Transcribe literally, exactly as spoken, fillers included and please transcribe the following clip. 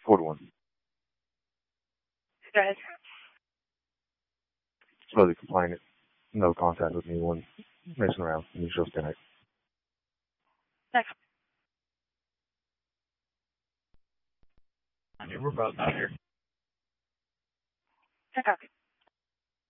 four to one. Go ahead. Supposedly compliant. No contact with anyone. Messing around. New shows tonight. Next. I mean, we're both out here. I copy.